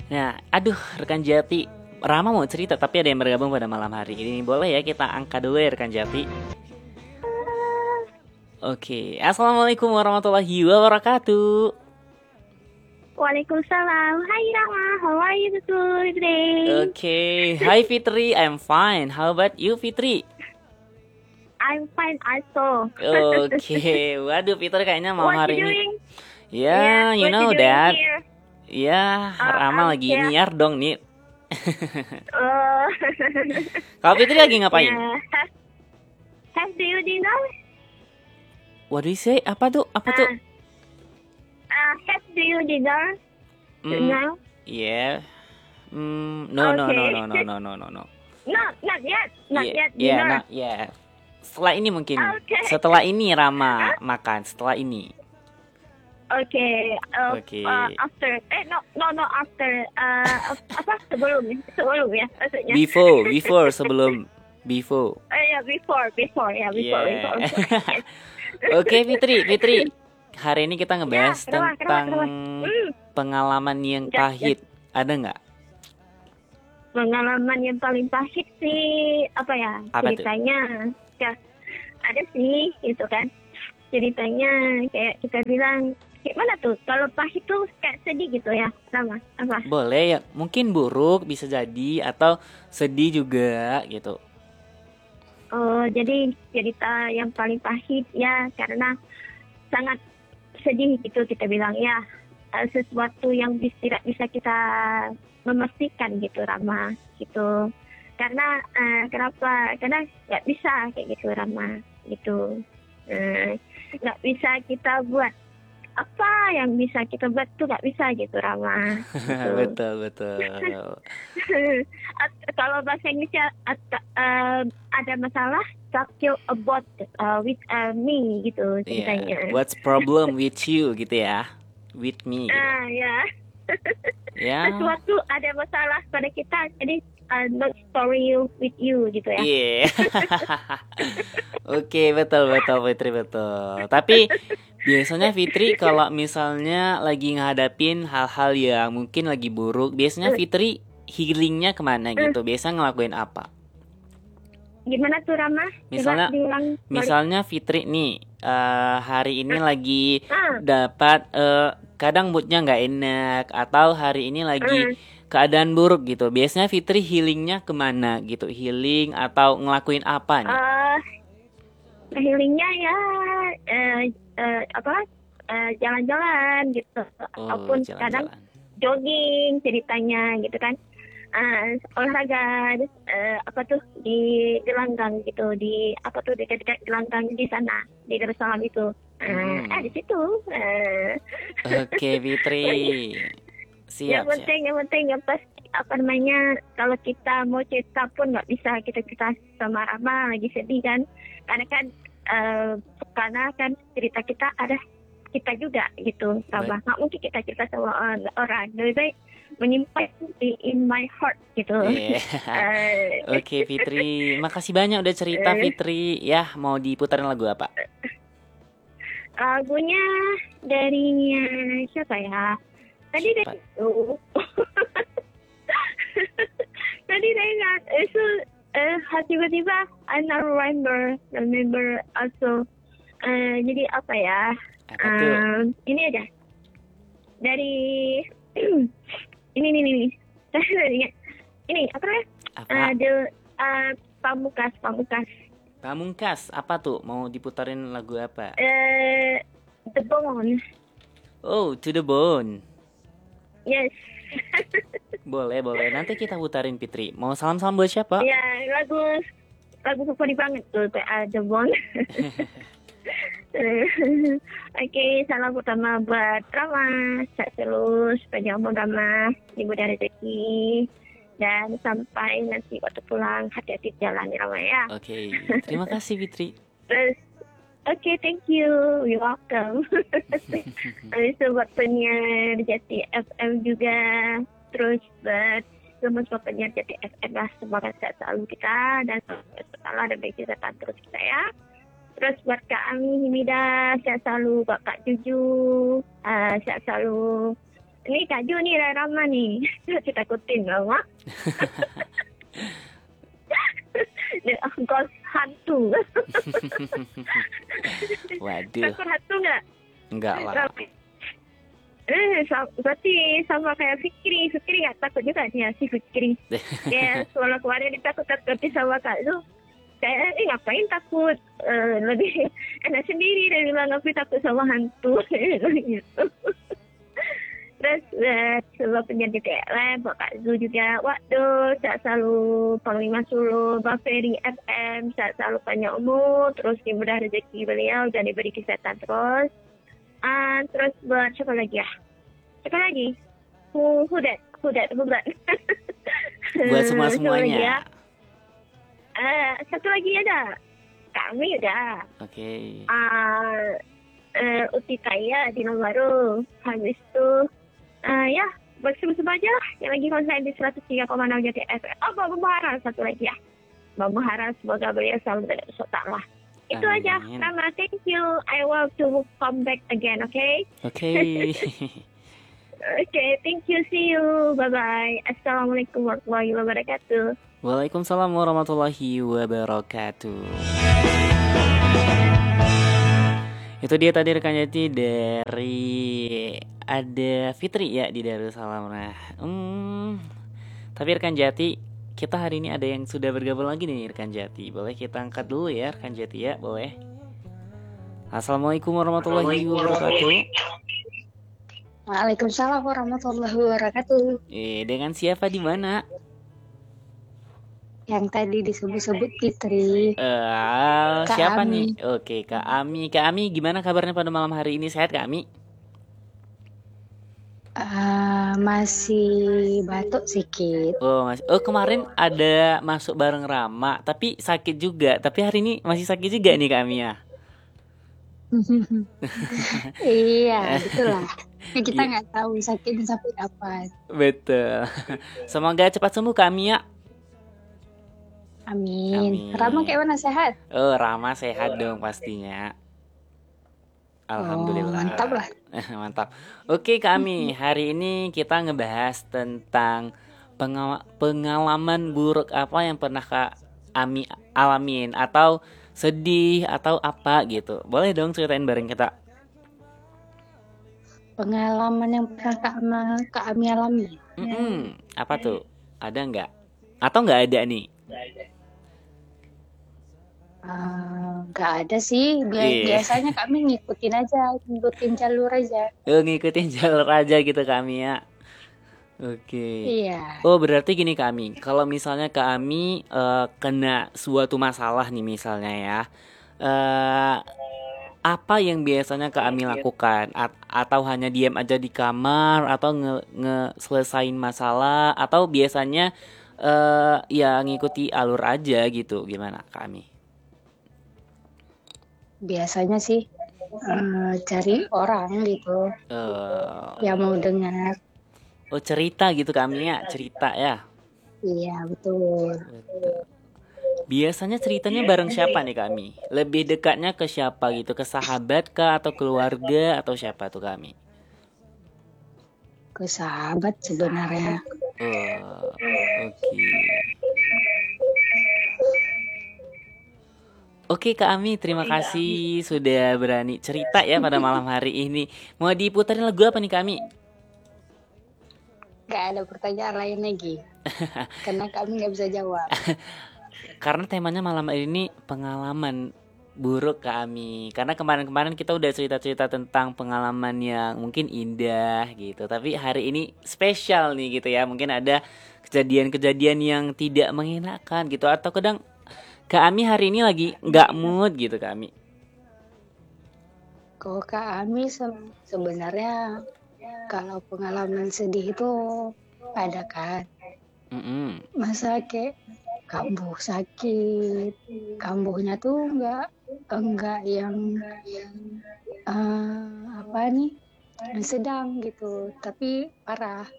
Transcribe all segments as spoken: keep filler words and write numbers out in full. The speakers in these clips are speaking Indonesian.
Nah, aduh rekan Jati, Rama mau cerita tapi ada yang bergabung pada malam hari ini. Boleh ya kita angkat dulu ya rekan Jati. Oke, assalamualaikum warahmatullahi wabarakatuh. Waalaikumsalam. Hi Rama, how are you today? Oke, Hai Fitri, I'm fine. How about you Fitri? I'm fine also. Oke, waduh Fitri kayaknya malam What hari you ini. doing? Ya, Yes, you what you know doing that. here? Ya, Uh, Rama I'm lagi here. niar dong nih. Uh, Kalau Fitri lagi ngapain? yeah. Have, have do you dinner? What do you say? Apa tuh? Apa tuh? Uh, uh, have do you dinner? Hmm, No? yeah. Hmm, no, no, no, Okay. no, no, no, no, no, no. No, not yet. Not Yeah, yet yeah, dinner. not yet. Setelah ini mungkin. Okay. Setelah ini Rama makan. Setelah ini. Okay. Uh, Oke. uh, after. Eh, no, no, no, after. Uh, apa? Sebelum. Sebelum ya, maksudnya. Before, before sebelum before. Uh, yeah, before, before, yeah, before, Yeah. before. Yes. Oke Fitri, Fitri. Hari ini kita ngebahas Ya, kenapa, tentang kenapa, kenapa? Hmm. pengalaman yang Ya, pahit. Ada nggak? Pengalaman yang paling pahit sih apa ya Apa tuh? ceritanya? Ya ada sih gitu kan. Ceritanya kayak kita bilang gimana tuh? Kalau pahit tuh kayak sedih gitu ya, sama apa? Boleh ya, mungkin buruk bisa jadi atau sedih juga gitu. Oh, jadi cerita yang paling pahit ya karena sangat sedih gitu kita bilang ya. Eh, sesuatu yang bis- tidak bisa kita memastikan gitu Rama gitu karena eh, kenapa karena nggak bisa kayak gitu Rama gitu. Eh, nggak bisa kita buat apa yang bisa kita buat tuh nggak bisa gitu Rama gitu. Betul, betul. At- kalau bahasa Inggrisnya at- eh, ada masalah talk you about uh, with uh, me gitu Iya. ceritanya. What's problem with you gitu ya? With me gitu. Ah ya. Ya. Sesuatu ada masalah pada kita jadi uh, not story you with you gitu ya. Iya. Oke, betul betul Fitri betul. Tapi biasanya Fitri kalau misalnya lagi ngadapin hal-hal yang mungkin lagi buruk, biasanya Fitri healingnya kemana gitu? Biasa ngelakuin apa? Gimana tuh Rama? Coba Misalnya, diulang. misalnya Fitri nih eh, hari ini lagi Ah, dapat eh, kadang moodnya nggak enak atau hari ini lagi ah. keadaan buruk gitu. Biasanya Fitri healingnya kemana gitu? Healing atau ngelakuin apa nih? Eh, healingnya ya eh, eh, apa eh, jalan-jalan gitu Oh, ataupun kadang jalan-jalan. jogging ceritanya gitu kan. Eh, olahraga eh, apa tuh di gelanggang gitu di apa tuh dekat-dekat gelanggang di sana di Darussalam itu. Eh, Hmm. eh di situ. Eh. Oke Fitri, yang siap siap. penting yang penting yang pasti apa namanya kalau kita mau cerita pun nggak bisa kita cerita sama Rama lagi sedih kan karena kan eh, karena kan cerita kita ada kita juga gitu Rama nggak mungkin kita cerita sama orang, orang. Lebih baik menyimpan di in my heart gitu. Iya. Eh, Oke Fitri, makasih banyak udah cerita Eh. Fitri. Ya, mau diputarin lagu apa? lagunya dari eh, siapa ya tadi Siapa? dari oh. tadi dari itu eh tiba-tiba I not remember remember also eh, jadi apa ya Apa tuh? eh, ini aja dari ini ini ini ini apa namanya Apa? Eh, the eh, Pamungkas Pamungkas Pamungkas, apa tuh? Mau diputarin lagu apa? eh The Bone. Oh, To The Bone. Yes. Boleh, boleh. Nanti kita putarin Fitri. Mau salam-salam buat siapa? Ya, lagu lagu favorit banget tuh uh, The Bone. Oke, salam pertama buat Rama, sehat terus, panjang umur Rama, dimudahkan rezeki, dan sampai nanti waktu pulang hati-hati di jalan ya Rama ya. Oke, terima kasih Fitri. Terus, oke, thank you, you're welcome. Habis itu buat penyiar Jati F M juga, terus buat semua penyiar Jati F M lah, semoga sehat selalu kita dan salah dan baik kesehatan terus kita ya. Terus buat Kak Ami Himida, sehat selalu. Buat Kak Juju, uh, sehat selalu. Nih Kak Ju nih Rama nih. Ditakutin Rama. Ghost hantu. Waduh, Takut hantu nggak? enggak lah. Eh, sa- berarti sama kayak Fikri. Fikri nggak takut juga dia si Fikri. Ya, soalnya kemarin ditakut-takutin sama Kak Zu. Kayak, eh ngapain takut? Eh, lebih enak sendiri. Dia bilang, ngapain takut sama hantu. Gitu. Terus eh, sebelum menjadi T L M, Kak Zu juga, waduh, saya selalu Panglima Sulu, Bang Ferry F M, saya selalu panjang umur, terus dimudah rezeki beliau dan diberi kesehatan terus. Ah, terus buat siapa lagi ya? Siapa lagi? Who, who that? Who that? Who that? Buat semua Siapa lagi ya? semuanya. Eh, satu lagi ada. Kami udah. Oke. Ah, eh, Uti Kaya di Baru. Habis itu, ah ya, bersama-sama aja lah. Yang lagi konsen di seratus tiga koma enam J T F M. Oh, Bang Muhara satu lagi ya. Bang Muhara semoga beliau selalu tidak sotak lah. Itu aja. Amin. Rama, thank you. I want to come back again, okay? Oke. Okay, thank you. See you. Bye-bye. Assalamualaikum warahmatullahi wabarakatuh. Waalaikumsalam warahmatullahi wabarakatuh. Itu dia tadi rekan Jati dari ada Fitri ya di Darussalam. Nah, hmm, tapi rekan Jati, kita hari ini ada yang sudah bergabung lagi nih rekan Jati. Boleh kita angkat dulu ya rekan Jati ya, boleh. Assalamualaikum warahmatullahi wabarakatuh. Waalaikumsalam warahmatullahi wabarakatuh. Eh, dengan siapa di mana? Yang tadi disebut-sebut Fitri. Eh, Kak siapa Ami. nih? Oke, Kak Ami. Kak Ami, gimana kabarnya pada malam hari ini? Sehat Kak Ami? Uh, masih batuk sedikit. Oh, mas. Oh, kemarin ada masuk bareng Rama, tapi sakit juga. Tapi hari ini masih sakit juga nih Kak Ami ya. Iya, betul lah. Ya, kita Iya. nggak tahu sakitnya sampai kapan. Betul. Semoga cepat sembuh Kak Ami ya. Amin. Amin. Rama kayak mana, sehat? Oh, Rama sehat dong pastinya. Alhamdulillah. Oh, mantap lah. Mantap. Oke Kak Ami, hari ini kita ngebahas tentang pengal- pengalaman buruk apa yang pernah Kak Ami alamin, atau sedih atau apa gitu. Boleh dong ceritain bareng kita. Pengalaman yang pernah Kak, Ama- Kak Ami alami. Mm-mm. Apa tuh? Ada nggak? Atau nggak ada nih? Uh, Nggak ada sih. Bia- Iya. Biasanya kami ngikutin aja, ngikutin jalur aja. Oh, ngikutin jalur aja gitu kami ya. Oke. Iya. Oh, berarti gini kami. Kalau misalnya kami eh, kena suatu masalah nih misalnya ya. eh apa yang biasanya kami lakukan? A- atau hanya diam aja di kamar, atau nge ngeselesain masalah, atau biasanya eh ya ngikuti alur aja gitu. Gimana kami? Biasanya sih uh, cari orang gitu Eh yang mau dengar. oh, cerita gitu kami ya, cerita ya. Iya, betul. Betul. Biasanya ceritanya bareng siapa nih kami? Lebih dekatnya ke siapa gitu? Ke sahabat kah, atau keluarga, atau siapa tuh kami? Ke sahabat sebenarnya. Oh, oke. Oke Kak Ami, terima kasih sudah berani cerita ya pada malam hari ini. Mau diputarin lagu apa nih Kak Ami? Gak ada pertanyaan lain lagi. Karena kami gak bisa jawab. Karena temanya malam hari ini pengalaman buruk Kak Ami. Karena kemarin-kemarin kita udah cerita-cerita tentang pengalaman yang mungkin indah gitu. Tapi hari ini spesial nih gitu ya. Mungkin ada kejadian-kejadian yang tidak mengenakan gitu. Atau kadang Kak Ami hari ini lagi nggak mood gitu Kak Ami. Kalau Kak Ami se- sebenarnya kalau pengalaman sedih itu ada kan. Mm-mm. Masa kayak kambuh sakit. Kambuhnya tuh enggak enggak yang eh, apa nih? Yang sedang gitu, tapi parah.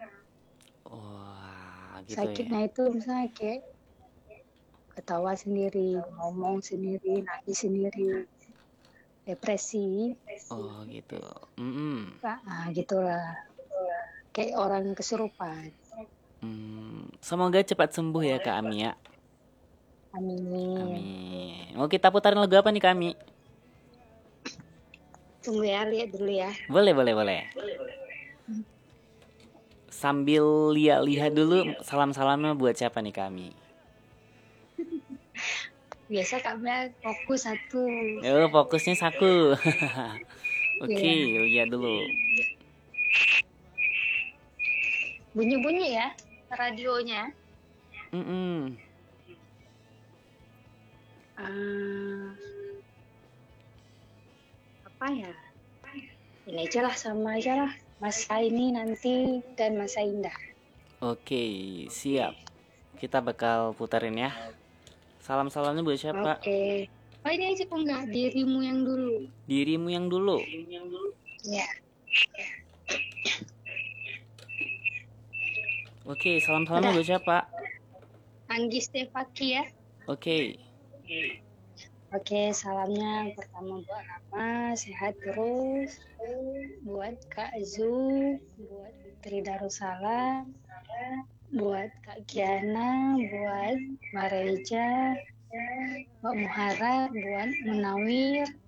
Wah, gitu ya. Sakitnya itu misalnya kayak ketawa sendiri, ngomong sendiri, nangis sendiri, depresi, Oh gitu. Mm-mm. nah gitulah. kayak orang kesurupan. Hmm, semoga cepat sembuh ya Kak Ami ya. Amin. Amin. Mau kita putarin lagu apa nih Kak Ami? Tunggu ya, lihat dulu ya. Boleh, boleh, boleh. Sambil lihat-lihat dulu salam-salamnya buat siapa nih Kak Ami? Biasa kami fokus satu. Oh, fokusnya saku. Oke, Iya. lihat dulu. Bunyi-bunyi ya radionya. Mm-mm. Ah, apa ya? Ini aja lah, sama aja lah. Masa ini nanti dan masa indah. Oke, siap. Kita bakal puterin ya. Salam-salamnya buat siapa? Oke. Oh, ini aja kok enggak dirimu yang dulu. Dirimu yang dulu. Ya. Oke, salam-salamnya Udah. buat siapa? Anggi Stefaki ya. Oke. Oke, salamnya pertama buat Rama, sehat terus. Buat Kak Zu, buat Putri Darussalam, buat Kak Kiana, buat Mbak Reja, buat Muhara, buat Munawir,